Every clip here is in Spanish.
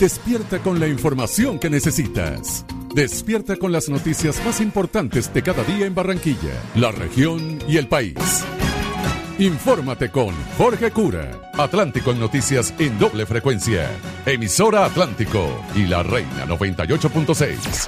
Despierta con la información que necesitas. Despierta con las noticias más importantes de cada día en Barranquilla, la región y el país. Infórmate con Jorge Cura. Atlántico en noticias en doble frecuencia. Emisora Atlántico y La Reina 98.6.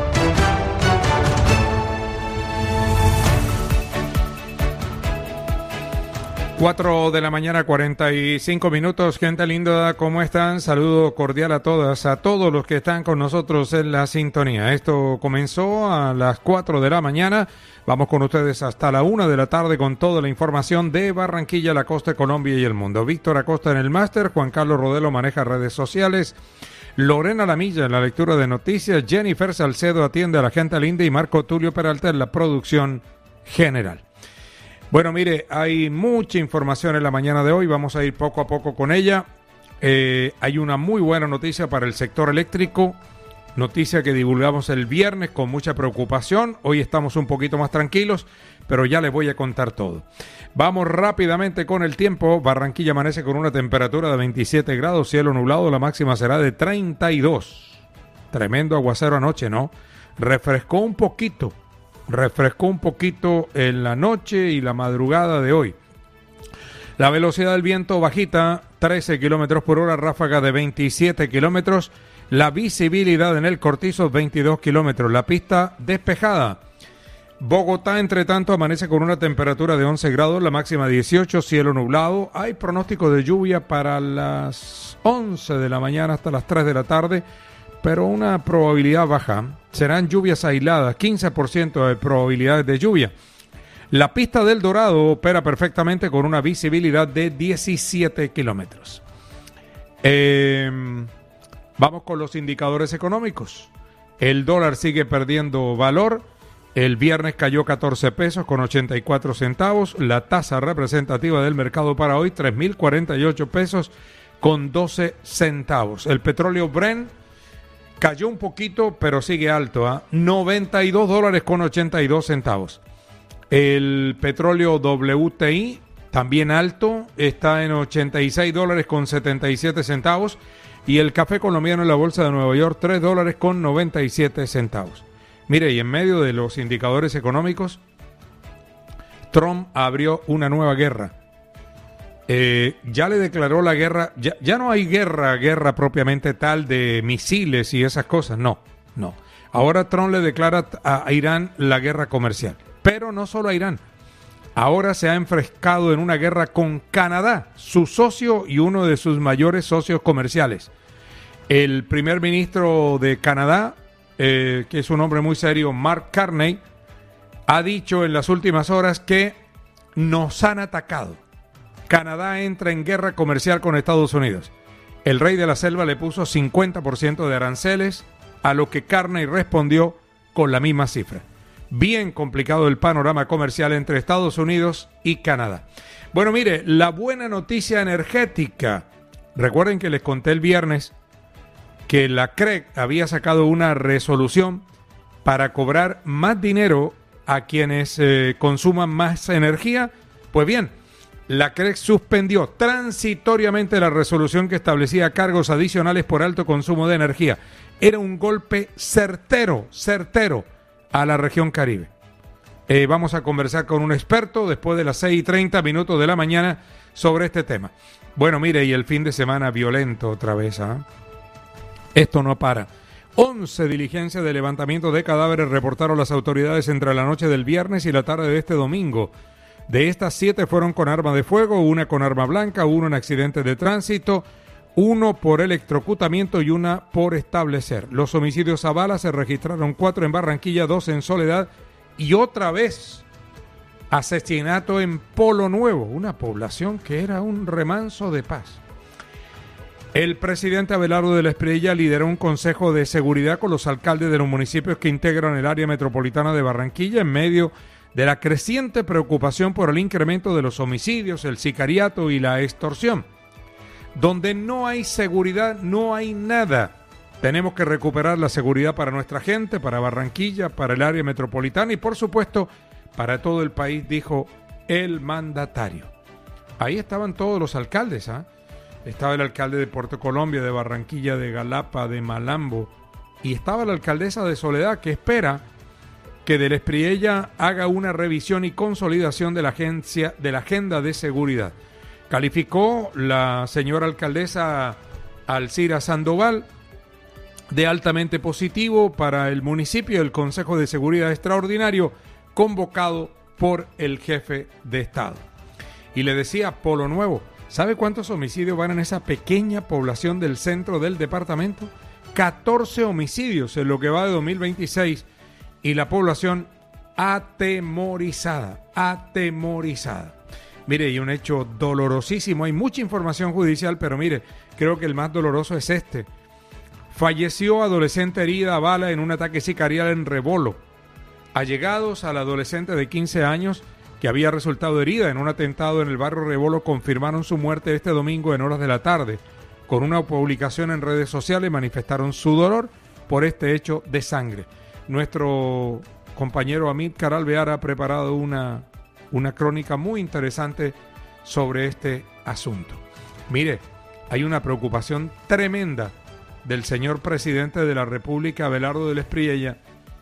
4 de la mañana, 45 minutos. Gente linda, ¿cómo están? Saludo cordial a todas, a todos los que están con nosotros en la sintonía. Esto comenzó a las 4 de la mañana. Vamos con ustedes hasta la 1 de la tarde con toda la información de Barranquilla, la costa, Colombia y el mundo. Víctor Acosta en el máster, Juan Carlos Rodelo maneja redes sociales, Lorena Lamilla en la lectura de noticias, Jennifer Salcedo atiende a la gente linda y Marco Tulio Peralta en la producción general. Bueno, mire, hay mucha información en la mañana de hoy, vamos a ir poco a poco con ella. Hay una muy buena noticia para el sector eléctrico, noticia que divulgamos el viernes con mucha preocupación. Hoy estamos un poquito más tranquilos, pero ya les voy a contar todo. Vamos rápidamente con el tiempo. Barranquilla amanece con una temperatura de 27 grados, cielo nublado, la máxima será de 32. Tremendo aguacero anoche, ¿no? Refrescó un poquito en la noche y la madrugada de hoy. La velocidad del viento bajita, 13 kilómetros por hora, ráfaga de 27 kilómetros. La visibilidad en el Cortizo, 22 kilómetros. La pista despejada. Bogotá, entre tanto, amanece con una temperatura de 11 grados, la máxima 18, cielo nublado. Hay pronóstico de lluvia para las 11 de la mañana hasta las 3 de la tarde, pero una probabilidad baja. Serán lluvias aisladas, 15% de probabilidades de lluvia. La pista del Dorado opera perfectamente con una visibilidad de 17 kilómetros. Vamos con los indicadores económicos. El dólar sigue perdiendo valor. El viernes cayó 14 pesos con 84 centavos. La tasa representativa del mercado para hoy, 3.048 pesos con 12 centavos. El petróleo Brent cayó un poquito, pero sigue alto, 92 dólares con 82 centavos. El petróleo WTI, también alto, está en 86 dólares con 77 centavos. Y el café colombiano en la bolsa de Nueva York, 3 dólares con 97 centavos. Mire, y en medio de los indicadores económicos, Trump abrió una nueva guerra. Ya le declaró la guerra, ya no hay guerra propiamente tal de misiles y esas cosas, no. Ahora Trump le declara a Irán la guerra comercial, pero no solo a Irán. Ahora se ha enfrescado en una guerra con Canadá, su socio y uno de sus mayores socios comerciales. El primer ministro de Canadá, que es un hombre muy serio, Mark Carney, ha dicho en las últimas horas que nos han atacado. Canadá entra en guerra comercial con Estados Unidos. El rey de la selva le puso 50% de aranceles, a lo que Carney respondió con la misma cifra. Bien complicado el panorama comercial entre Estados Unidos y Canadá. Bueno, mire, la buena noticia energética. Recuerden que les conté el viernes que la CREC había sacado una resolución para cobrar más dinero a quienes consuman más energía. Pues bien, la CREC suspendió transitoriamente la resolución que establecía cargos adicionales por alto consumo de energía. Era un golpe certero a la región Caribe. Vamos a conversar con un experto después de las 6:30 minutos de la mañana sobre este tema. Bueno, mire, y el fin de semana violento otra vez, Esto no para. 11 diligencias de levantamiento de cadáveres reportaron las autoridades entre la noche del viernes y la tarde de este domingo. De estas 7 fueron con arma de fuego, 1 con arma blanca, 1 en accidentes de tránsito, 1 por electrocutamiento y 1 por establecer. Los homicidios a bala se registraron 4 en Barranquilla, 2 en Soledad y otra vez asesinato en Polo Nuevo, una población que era un remanso de paz. El presidente Abelardo de la Espriella lideró un consejo de seguridad con los alcaldes de los municipios que integran el área metropolitana de Barranquilla en medio de la creciente preocupación por el incremento de los homicidios, el sicariato y la extorsión. Donde no hay seguridad, no hay nada. Tenemos que recuperar la seguridad para nuestra gente, para Barranquilla, para el área metropolitana y, por supuesto, para todo el país, dijo el mandatario. Ahí estaban todos los alcaldes, estaba el alcalde de Puerto Colombia, de Barranquilla, de Galapa, de Malambo, y estaba la alcaldesa de Soledad, que espera que Del Espriella haga una revisión y consolidación de la agenda de seguridad. Calificó la señora alcaldesa Alcira Sandoval de altamente positivo para el municipio el Consejo de Seguridad Extraordinario convocado por el jefe de Estado. Y le decía Polo Nuevo, ¿sabe cuántos homicidios van en esa pequeña población del centro del departamento? 14 homicidios en lo que va de 2026 y la población atemorizada. Mire, y un hecho dolorosísimo, hay mucha información judicial, pero mire, creo que el más doloroso es este. Falleció adolescente herida a bala en un ataque sicarial en Rebolo. Allegados al adolescente de 15 años que había resultado herida en un atentado en el barrio Rebolo confirmaron su muerte este domingo en horas de la tarde. Con una publicación en redes sociales manifestaron su dolor por este hecho de sangre. Nuestro compañero Amílcar Alvear ha preparado una crónica muy interesante sobre este asunto. Mire, hay una preocupación tremenda del señor presidente de la República, Abelardo del Espriella,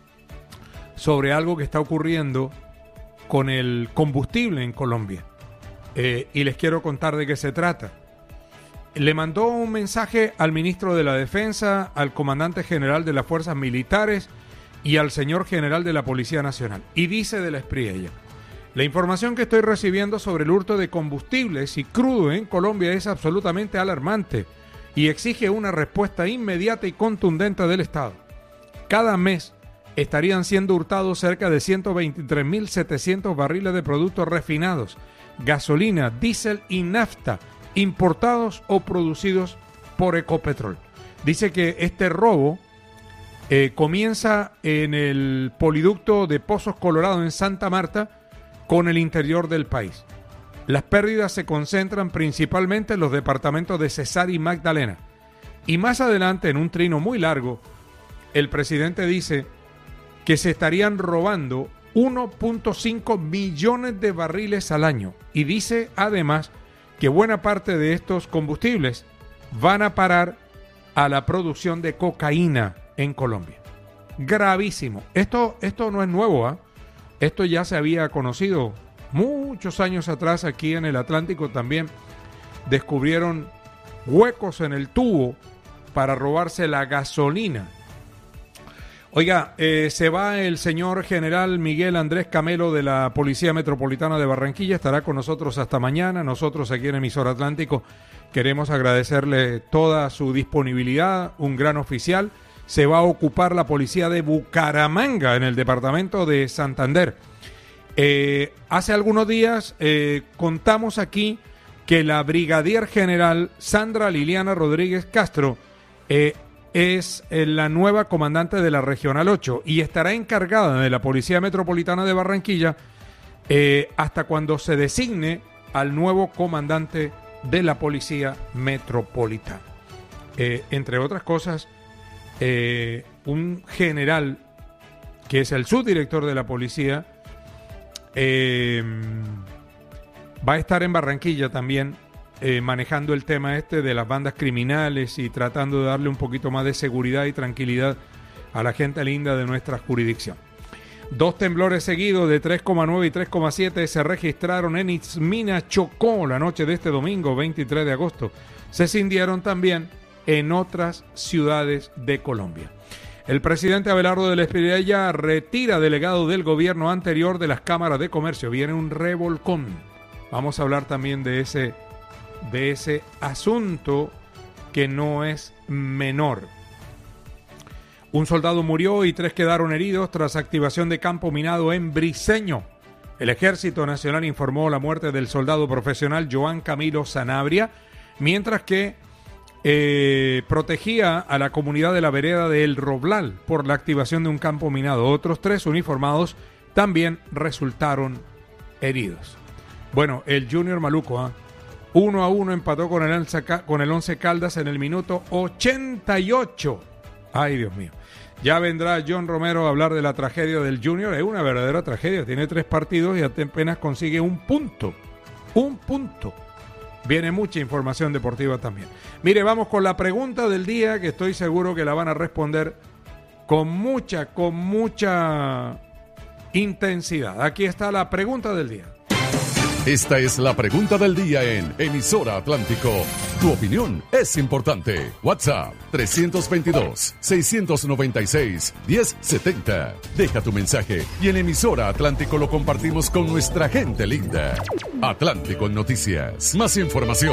sobre algo que está ocurriendo con el combustible en Colombia. Y les quiero contar de qué se trata. Le mandó un mensaje al ministro de la Defensa, al comandante general de las Fuerzas Militares y al señor general de la Policía Nacional. Y dice del Espriella: la información que estoy recibiendo sobre el hurto de combustibles y crudo en Colombia es absolutamente alarmante y exige una respuesta inmediata y contundente del Estado. Cada mes estarían siendo hurtados cerca de 123.700 barriles de productos refinados, gasolina, diésel y nafta, importados o producidos por Ecopetrol. Dice que este robo comienza en el poliducto de Pozos Colorado en Santa Marta con el interior del país. Las pérdidas se concentran principalmente en los departamentos de Cesar y Magdalena. Y más adelante, en un trino muy largo, el presidente dice que se estarían robando 1.5 millones de barriles al año. Y dice además que buena parte de estos combustibles van a parar a la producción de cocaína en Colombia. Gravísimo. Esto no es nuevo, ¿eh? Esto ya se había conocido muchos años atrás. Aquí en el Atlántico también descubrieron huecos en el tubo para robarse la gasolina. Oiga, se va el señor general Miguel Andrés Camelo de la Policía Metropolitana de Barranquilla. Estará con nosotros hasta mañana. Nosotros aquí en Emisora Atlántico queremos agradecerle toda su disponibilidad. Un gran oficial. Se va a ocupar la policía de Bucaramanga en el departamento de Santander. Hace algunos días contamos aquí que la brigadier general Sandra Liliana Rodríguez Castro es la nueva comandante de la Regional 8 y estará encargada de la Policía Metropolitana de Barranquilla hasta cuando se designe al nuevo comandante de la Policía Metropolitana. Entre otras cosas, un general que es el subdirector de la policía va a estar en Barranquilla también manejando el tema de las bandas criminales y tratando de darle un poquito más de seguridad y tranquilidad a la gente linda de nuestra jurisdicción. 2 temblores seguidos de 3,9 y 3,7 se registraron en Itzmina, Chocó, la noche de este domingo 23 de agosto. Se sintieron también en otras ciudades de Colombia. El presidente Abelardo del Espriella retira delegado del gobierno anterior de las cámaras de comercio. Viene un revolcón. Vamos a hablar también de ese asunto que no es menor. Un soldado murió y 3 quedaron heridos tras activación de campo minado en Briceño. El Ejército Nacional informó la muerte del soldado profesional Joan Camilo Sanabria, mientras que protegía a la comunidad de la vereda de El Roblal por la activación de un campo minado. Otros 3 uniformados también resultaron heridos. Bueno, el Junior Maluco 1-1 empató con el Once Caldas en el minuto 88. Ay, Dios mío. Ya vendrá John Romero a hablar de la tragedia del Junior. Es una verdadera tragedia. Tiene 3 partidos y apenas consigue un punto. Viene mucha información deportiva también. Mire, vamos con la pregunta del día, que estoy seguro que la van a responder con mucha intensidad. Aquí está la pregunta del día. Esta es la pregunta del día en Emisora Atlántico. Tu opinión es importante. WhatsApp 322-696-1070. Deja tu mensaje y en Emisora Atlántico lo compartimos con nuestra gente linda. Atlántico en Noticias. Más información.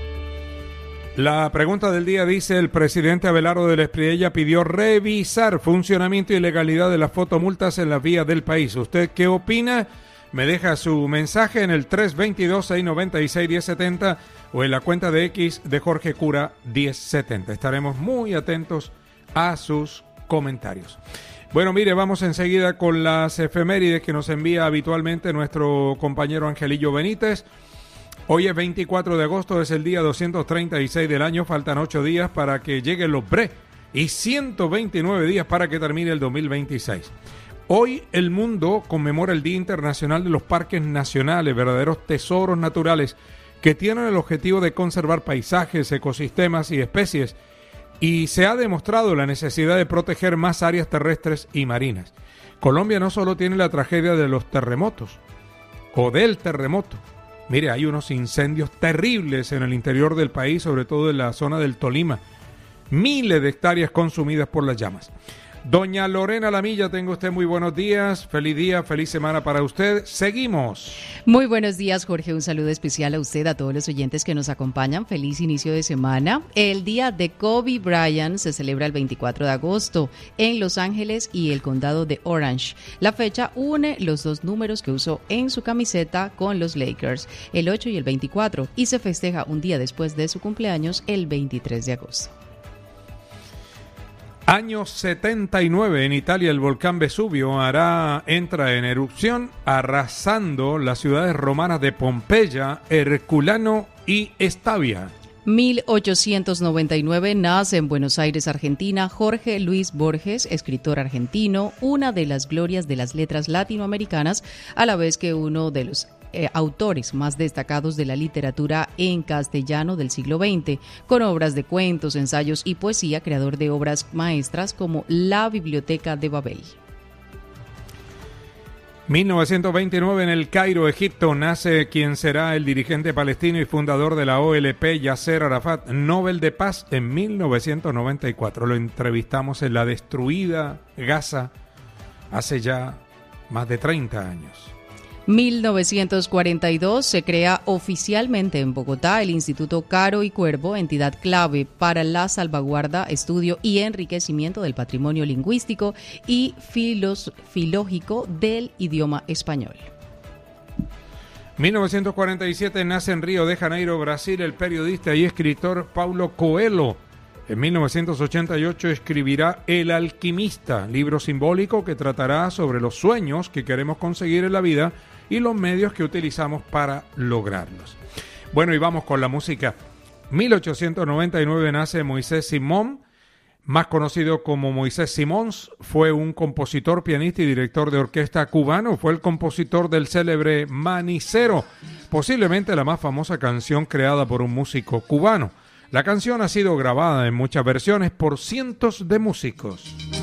La pregunta del día dice: el presidente Abelardo del Espriella pidió revisar funcionamiento y legalidad de las fotomultas en las vías del país. ¿Usted qué opina? Me deja su mensaje en el 322-696-1070 o en la cuenta de X de Jorge Cura 1070. Estaremos muy atentos a sus comentarios. Bueno, mire, vamos enseguida con las efemérides que nos envía habitualmente nuestro compañero Angelillo Benítez. Hoy es 24 de agosto, es el día 236 del año, faltan 8 días para que lleguen los BRE y 129 días para que termine el 2026. Hoy el mundo conmemora el Día Internacional de los Parques Nacionales, verdaderos tesoros naturales que tienen el objetivo de conservar paisajes, ecosistemas y especies, y se ha demostrado la necesidad de proteger más áreas terrestres y marinas. Colombia no solo tiene la tragedia de los terremotos o del terremoto. Mire, hay unos incendios terribles en el interior del país, sobre todo en la zona del Tolima. Miles de hectáreas consumidas por las llamas. Doña Lorena Lamilla, tenga usted muy buenos días, feliz día, feliz semana para usted. Seguimos. Muy buenos días, Jorge, un saludo especial a usted, a todos los oyentes que nos acompañan. Feliz inicio de semana. El día de Kobe Bryant se celebra el 24 de agosto en Los Ángeles y el condado de Orange. La fecha une los dos números que usó en su camiseta con los Lakers, el 8 y el 24, y se festeja un día después de su cumpleaños, el 23 de agosto. Año 79, en Italia el volcán Vesubio entra en erupción, arrasando las ciudades romanas de Pompeya, Herculano y Estavia. 1899 nace en Buenos Aires, Argentina, Jorge Luis Borges, escritor argentino, una de las glorias de las letras latinoamericanas, a la vez que uno de los autores más destacados de la literatura en castellano del siglo XX, con obras de cuentos, ensayos y poesía, creador de obras maestras como La Biblioteca de Babel. 1929, en el Cairo, Egipto, nace quien será el dirigente palestino y fundador de la OLP, Yasser Arafat, Nobel de Paz en 1994. Lo entrevistamos en la destruida Gaza hace ya más de 30 años. 1942 se crea oficialmente en Bogotá el Instituto Caro y Cuervo, entidad clave para la salvaguarda, estudio y enriquecimiento del patrimonio lingüístico y filológico del idioma español. 1947 nace en Río de Janeiro, Brasil, el periodista y escritor Paulo Coelho. En 1988 escribirá El Alquimista, libro simbólico que tratará sobre los sueños que queremos conseguir en la vida y los medios que utilizamos para lograrlos. Bueno, y vamos con la música. 1899 nace Moisés Simón, más conocido como Moisés Simons. Fue un compositor, pianista y director de orquesta cubano. Fue el compositor del célebre Manicero, posiblemente la más famosa canción creada por un músico cubano. La canción ha sido grabada en muchas versiones por cientos de músicos.